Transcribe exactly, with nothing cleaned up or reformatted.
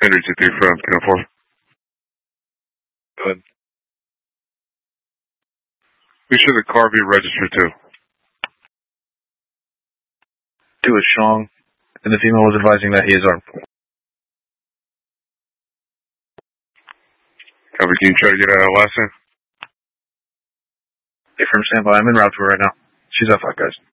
Henry two three from ten four. Go ahead. Who should the car be registered to? To a Strong, and the female was advising that he is armed. Copy, can you try to get out of last name? Hey, from standby, I'm in route to her right now. She's F five, guys.